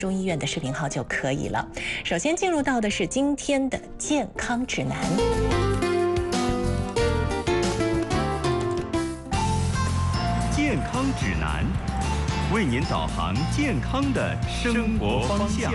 中医院的视频号就可以了。首先进入到的是今天的健康指南。 健康指南，为您导航健康的生活方向。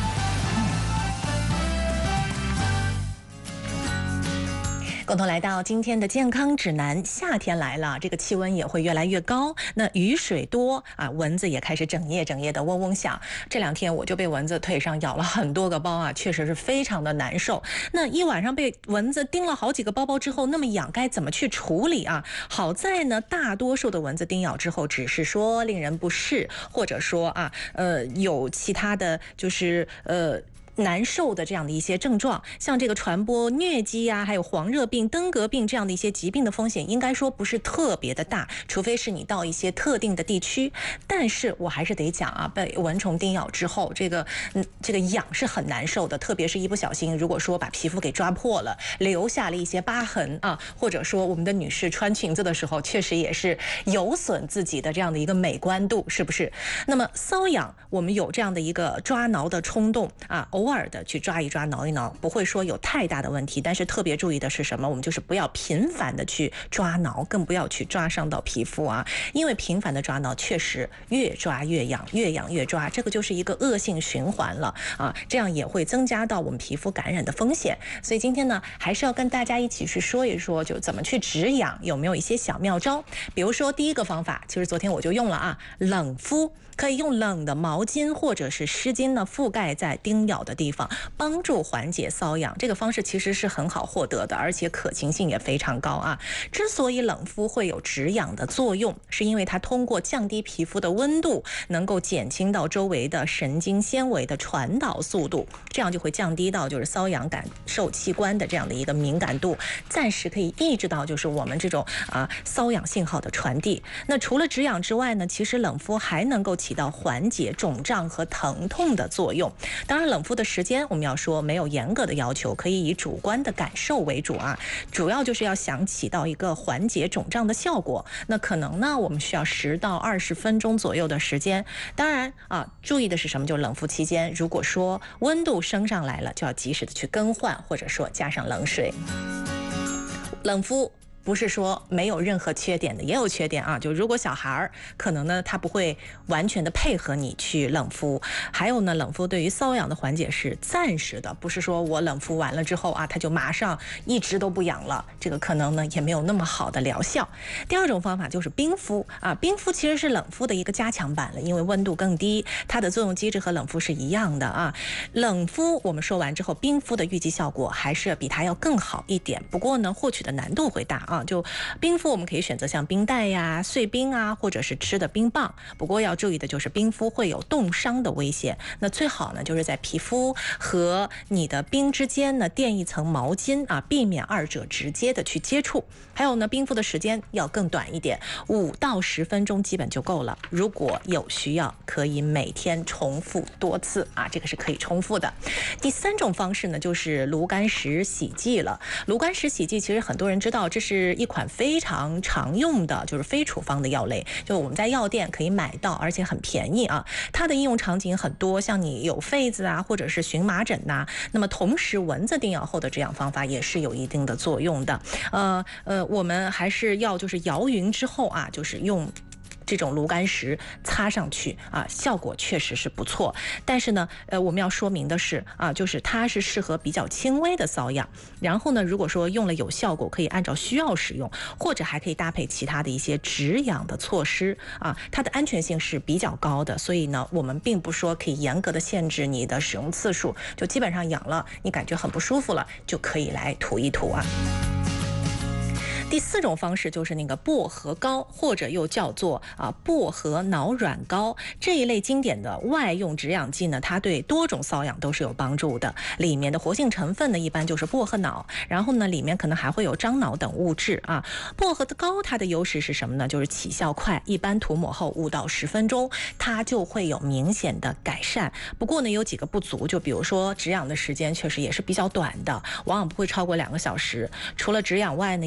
共同来到今天的健康指南。夏天来了，这个气温也会越来越高，那雨水多啊，蚊子也开始整夜的嗡嗡响。这2天我就被蚊子腿上咬了很多个包啊，确实是非常的难受。那一晚上被蚊子叮了好几个包之后，那么痒该怎么去处理啊？好在呢，大多数的蚊子叮咬之后，只是说令人不适，或者说有其他的就是难受的这样的一些症状，像这个传播疟疾啊，还有黄热病、登革病这样的一些疾病的风险，应该说不是特别的大，除非是你到一些特定的地区。但是我还是得讲啊，被蚊虫叮咬之后，这个痒是很难受的，特别是一不小心，如果说把皮肤给抓破了，留下了一些疤痕啊，或者说我们的女士穿裙子的时候，确实也是有损自己的这样的一个美观度，是不是？那么瘙痒，我们有这样的一个抓挠的冲动啊，偶尔的去抓一抓、挠一挠，不会说有太大的问题。但是特别注意的是什么？我们就是不要频繁的去抓挠，更不要去抓伤到皮肤啊，因为频繁的抓挠确实越抓越痒，越痒越抓，这个就是一个恶性循环了啊，这样也会增加到我们皮肤感染的风险。所以今天呢，还是要跟大家一起去说一说，就怎么去止痒，有没有一些小妙招？比如说第一个方法，其实昨天我就用了啊，冷敷。可以用冷的毛巾或者是湿巾呢覆盖在叮咬的地方，帮助缓解瘙痒。这个方式其实是很好获得的，而且可行性也非常高啊。之所以冷敷会有止痒的作用，是因为它通过降低皮肤的温度，能够减轻到周围的神经纤维的传导速度，这样就会降低到就是瘙痒感受器官的这样的一个敏感度，暂时可以抑制到就是我们这种瘙痒信号的传递。那除了止痒之外呢，其实冷敷还能够起到缓解肿胀和疼痛的作用。当然冷敷的时间我们要说没有严格的要求，可以以主观的感受为主啊，主要就是要想起到一个缓解肿胀的效果。那可能呢我们需要10到20分钟左右的时间。当然啊，注意的是什么？就冷敷期间，如果说温度升上来了，就要及时的去更换，或者说加上冷水。冷敷不是说没有任何缺点的，也有缺点啊。就如果小孩可能呢，他不会完全的配合你去冷敷。还有呢，冷敷对于瘙痒的缓解是暂时的，不是说我冷敷完了之后啊，他就马上一直都不痒了。这个可能呢也没有那么好的疗效。第二种方法就是冰敷啊，冰敷其实是冷敷的一个加强版了，因为温度更低，它的作用机制和冷敷是一样的啊。冷敷我们说完之后，冰敷的预计效果还是比它要更好一点，不过呢，获取的难度会大啊。就冰敷我们可以选择像冰袋呀、碎冰啊，或者是吃的冰棒。不过要注意的就是冰敷会有冻伤的危险。那最好呢就是在皮肤和你的冰之间呢垫一层毛巾啊，避免二者直接的去接触。还有呢，冰敷的时间要更短一点，5到10分钟基本就够了。如果有需要，可以每天重复多次啊，这个是可以重复的。第3种方式呢，就是炉甘石洗剂了。炉甘石洗剂其实很多人知道，这是一款非常常用的就是非处方的药类，就我们在药店可以买到，而且很便宜啊。它的应用场景很多，像你有痱子啊，或者是荨麻疹呐，那么同时蚊子叮咬后的止痒方法也是有一定的作用的。我们还是要就是摇匀之后啊，就是用这种炉甘石擦上去啊，效果确实是不错。但是呢，我们要说明的是啊，就是它是适合比较轻微的瘙痒。然后呢，如果说用了有效果，可以按照需要使用，或者还可以搭配其他的一些止痒的措施啊，它的安全性是比较高的。所以呢，我们并不说可以严格的限制你的使用次数，就基本上痒了，你感觉很不舒服了，就可以来涂一涂啊。第4种方式就是那个薄荷膏，或者又叫做薄荷脑软膏。这一类经典的外用止痒剂呢，它对多种瘙痒都是有帮助的。里面的活性成分呢，一般就是薄荷脑，然后呢，里面可能还会有樟脑等物质啊。薄荷的膏它的优势是什么呢？就是起效快，一般涂抹后5到10分钟，它就会有明显的改善。不过呢，有几个不足，就比如说止痒的时间确实也是比较短的，往往不会超过2个小时。除了止痒外呢，也没有确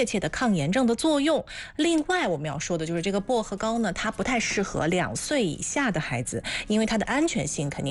确切的抗炎症的作用。另外我们要说的就是这个薄荷膏呢，它不太适合2岁以下的孩子，因为它的安全性肯定